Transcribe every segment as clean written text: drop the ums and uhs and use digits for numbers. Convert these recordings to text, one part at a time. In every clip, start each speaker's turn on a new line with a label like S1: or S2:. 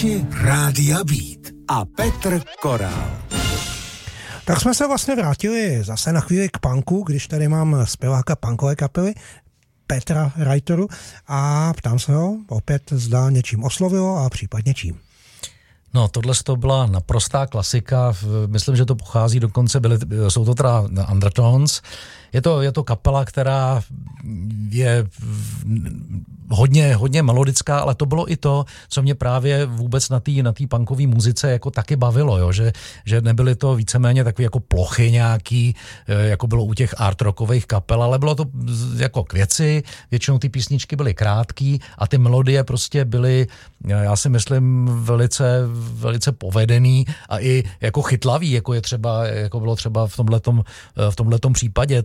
S1: Posluchači Rádia Beat a Petr Korál.
S2: Tak jsme se vlastně vrátili zase na chvíli k punku, když tady mám zpěváka punkové kapely Petra Reiteru a ptám se ho opět, zda něčím oslovilo a případně čím.
S3: No, tohle to byla naprostá klasika, myslím, že to pochází dokonce, jsou to teda Undertones. Je to kapela, která je hodně melodická, ale to bylo i to, co mě právě vůbec na té punkové muzice jako taky bavilo, jo? Že nebyly to víceméně takové jako plochy nějaký, jako bylo u těch art rockových kapel, ale bylo to jako k věci, většinou ty písničky byly krátký a ty melodie prostě byly, já si myslím, velice povedený a i jako chytlavý, jako bylo třeba v tomhletom případě.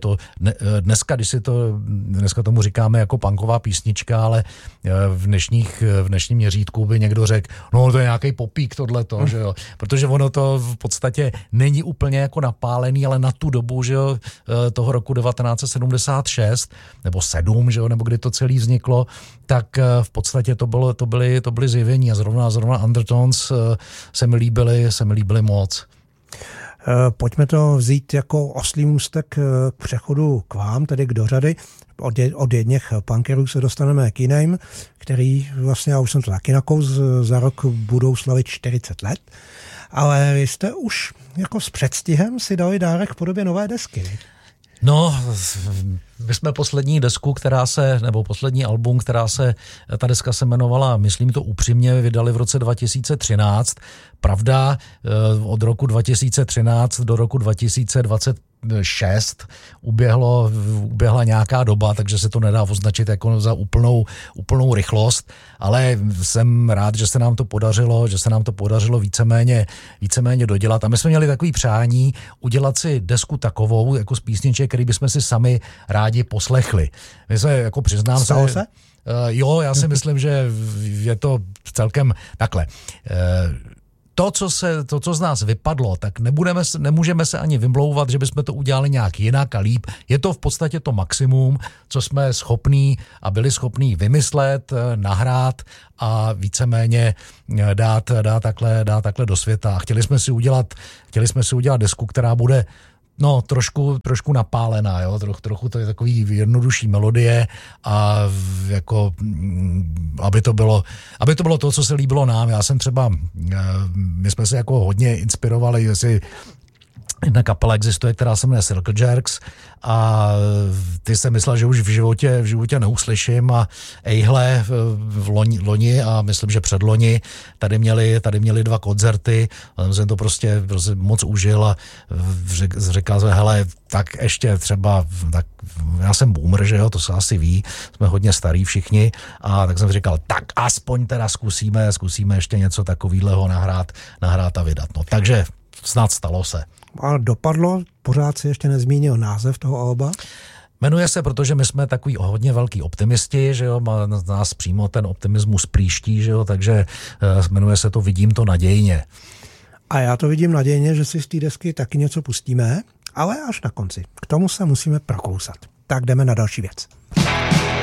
S3: Dneska tomu říkáme jako punková písnička, ale v dnešním měřítku by někdo řekl, no to je nějaký popík tohleto, že jo, protože ono to v podstatě není úplně jako napálený, ale na tu dobu, že jo, toho roku 1976 nebo 7, že jo, nebo kdy to celý vzniklo, tak v podstatě to byly zjevení a zrovna Undertones se mi líbily moc.
S2: Pojďme to vzít jako oslý můstek k přechodu k vám, tedy k dořady. Od jedněch punkerů se dostaneme k jiným, který vlastně, já už jsem to taky nakous, za rok budou slavit 40 let, ale vy jste už jako s předstihem si dali dárek v podobě nové desky.
S3: No, my jsme poslední album, ta deska se jmenovala, myslím to upřímně, vydali v roce 2013. Pravda, od roku 2013 do roku 2026 uběhla nějaká doba, takže se to nedá označit jako za úplnou rychlost, ale jsem rád, že se nám to podařilo víceméně dodělat. A my jsme měli takový přání udělat si desku takovou, jako z písniček, který bychom si sami rádi poslechli. My se, jako přiznám
S2: Stalo se?
S3: Jo, já si myslím, že je to celkem takhle. To, co z nás vypadlo, tak nemůžeme se ani vymlouvat, že bychom to udělali nějak jinak a líp. Je to v podstatě to maximum, co jsme byli schopní vymyslet, nahrát a víceméně dát takhle do světa. Chtěli jsme si udělat desku, která bude trošku napálená, jo? Trochu to je takový jednodušší melodie a jako, aby to bylo to, co se líbilo nám. My jsme se jako hodně inspirovali, jestli jedna kapela existuje, která se jmenuje Circle Jerks a ty jsem myslel, že už v životě neuslyším a ejhle v loni a myslím, že předloni tady měli 2 koncerty a jsem to prostě moc užil a říkal jsem, hele, tak ještě třeba, tak já jsem boomer, že jo, to se asi ví, jsme hodně starý všichni a tak jsem říkal, tak aspoň teda zkusíme ještě něco takovýhleho nahrát a vydat. No, takže snad stalo se.
S2: A dopadlo, pořád si ještě nezmínil název toho alba?
S3: Jmenuje se, protože my jsme takový hodně velký optimisti, že jo, nás přímo ten optimismus příští, že jo, takže jmenuje se to Vidím to nadějně.
S2: A já to vidím nadějně, že si z té desky taky něco pustíme, ale až na konci. K tomu se musíme prokousat. Tak jdeme na další věc.